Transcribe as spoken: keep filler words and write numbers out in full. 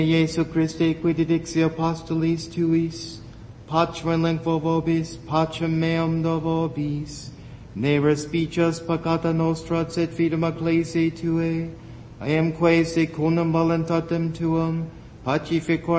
Jesu Christe, qui didixi apostolis tuis, Patrem lingvo vobis, Patrem meum do vobis, ne respicis peccata nostra, sed fidem ecclesiae Tuae, I am quae secundum voluntatem Tuum, pacificor